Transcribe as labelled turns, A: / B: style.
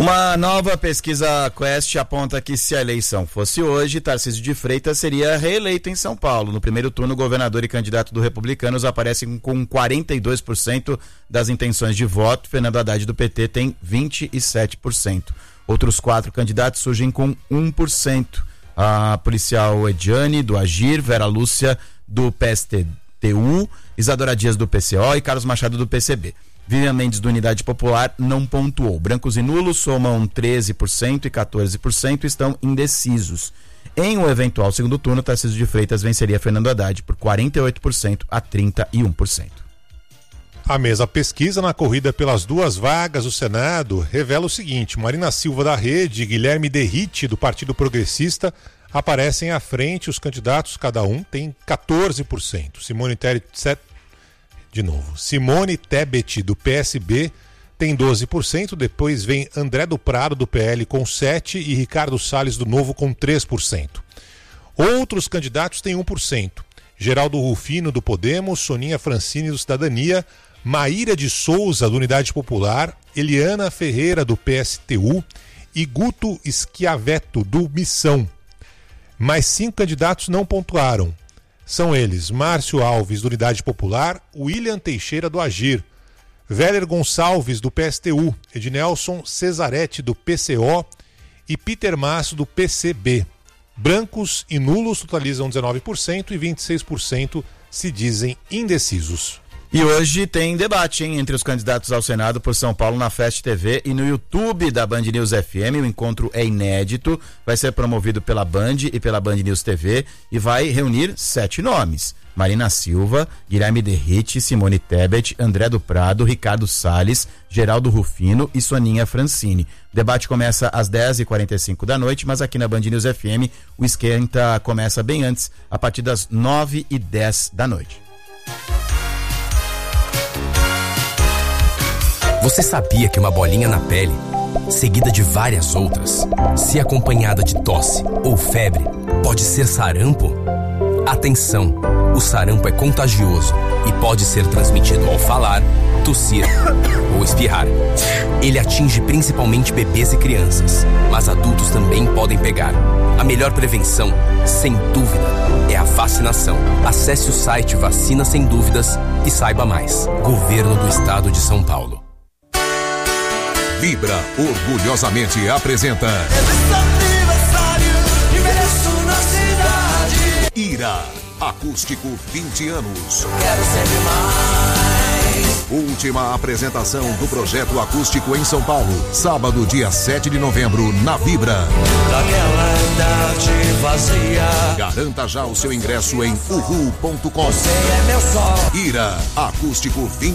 A: Uma nova pesquisa Quest aponta que se a eleição fosse hoje, Tarcísio de Freitas seria reeleito em São Paulo. No primeiro turno, o governador e candidato do Republicanos aparecem com 42% das intenções de voto. Fernando Haddad do PT tem 27%. Outros 4 candidatos surgem com 1%. A policial Ediane do Agir, Vera Lúcia do PSTU, Isadora Dias do PCO e Carlos Machado do PCB. Vivian Mendes do Unidade Popular não pontuou. Brancos e nulos somam 13% e 14% e estão indecisos. Em um eventual segundo turno, Tarcísio de Freitas venceria Fernando Haddad por 48% a 31%.
B: A mesma pesquisa na corrida pelas 2 vagas do Senado revela o seguinte: Marina Silva da Rede e Guilherme Derrite do Partido Progressista aparecem à frente. Os candidatos, cada um, tem 14%. Simone Tebet do PSB tem 12%, depois vem André do Prado do PL com 7% e Ricardo Salles do Novo com 3%. Outros candidatos têm 1%. Geraldo Rufino do Podemos, Soninha Francini do Cidadania, Maíra de Souza do Unidade Popular, Eliana Ferreira do PSTU e Guto Schiavetto do Missão. Mais 5 candidatos não pontuaram. São eles: Márcio Alves do Unidade Popular, William Teixeira do Agir, Véler Gonçalves do PSTU, Ednelson Cesaretti do PCO e Peter Masso do PCB. Brancos e nulos totalizam 19% e 26% se dizem indecisos.
A: E hoje tem debate, entre os candidatos ao Senado por São Paulo na Fast TV e no YouTube da Band News FM. O encontro é inédito, vai ser promovido pela Band e pela Band News TV e vai reunir 7 nomes: Marina Silva, Guilherme Derrite, Simone Tebet, André do Prado, Ricardo Salles, Geraldo Rufino e Soninha Francini. O debate começa às 10h45 da noite, mas aqui na Band News FM o esquenta começa bem antes, a partir das 9h10 da noite.
C: Você sabia que uma bolinha na pele, seguida de várias outras, se acompanhada de tosse ou febre, pode ser sarampo? Atenção! O sarampo é contagioso e pode ser transmitido ao falar, tossir ou espirrar. Ele atinge principalmente bebês e crianças, mas adultos também podem pegar. A melhor prevenção, sem dúvida, é a vacinação. Acesse o site Vacina Sem Dúvidas e saiba mais. Governo do Estado de São Paulo.
D: Vibra orgulhosamente apresenta Ira, acústico 20 anos.
E: Quero sempre mais.
D: Última apresentação do projeto acústico em São Paulo, sábado, dia 7 de novembro, na Vibra.
E: Daquela tarde vazia.
D: Garanta já o seu ingresso em uhu.com.
E: Você é meu sol.
D: Ira, acústico 20